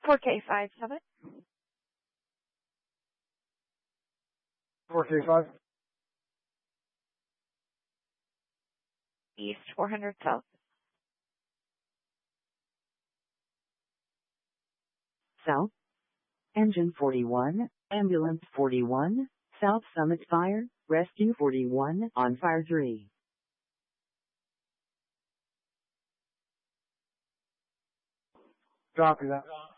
4K5 Summit. 4K5. East 400 South. South. Engine 41, Ambulance 41, South Summit Fire, Rescue 41, on Fire 3. Copy that.